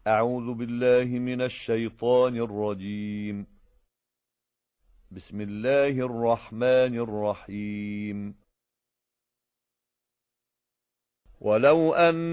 أعوذ بالله من الشيطان الرجيم. بسم الله الرحمن الرحيم. ولو أن